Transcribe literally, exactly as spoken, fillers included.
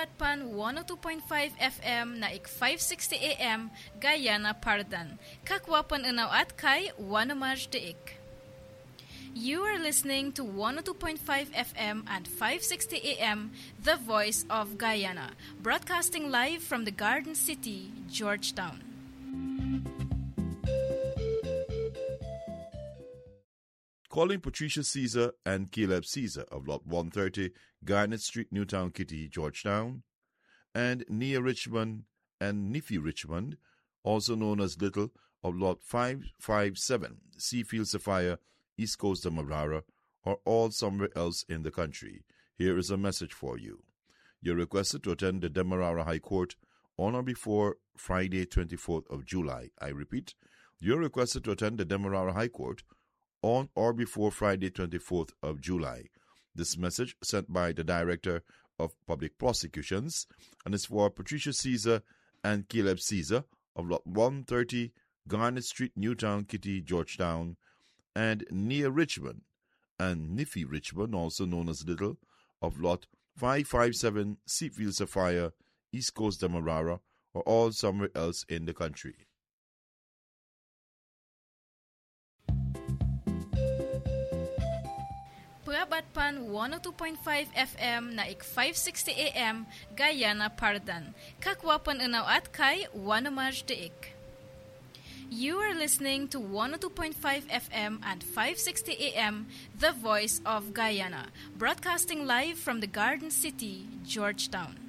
Batpan one oh two point five F M na ik five sixty A M Guyana Pardan. Kakwapan unaw at kay Wanamaj Deik. You are listening to one oh two point five F M and five sixty A M, The Voice of Guyana, broadcasting live from the Garden City, Georgetown. Calling Patricia Caesar and Caleb Caesar of Lot one thirty, Garnet Street, Newtown Kitty, Georgetown, and Nia Richmond and Niffy Richmond, also known as Little, of Lot five fifty-seven, Seafield Sapphire, East Coast Demerara, or all somewhere else in the country. Here is a message for you. You're requested to attend the Demerara High Court on or before Friday, twenty-fourth of July. I repeat, you're requested to attend the Demerara High Court on or before Friday, twenty-fourth of July. This message sent by the Director of Public Prosecutions and is for Patricia Caesar and Caleb Caesar of Lot one thirty, Garnet Street, Newtown Kitty, Georgetown, and Nia Richmond and Niffy Richmond, also known as Little, of Lot five fifty-seven, Seafield Sapphire, East Coast Demerara, or all somewhere else in the country. Batpan one oh two point five F M na ik five sixty A M Guyana Pardan. Kakwapan unaw at kay Wanamaj Deik. You are listening to one oh two point five F M and five sixty A M, The Voice of Guyana, broadcasting live from the Garden City, Georgetown.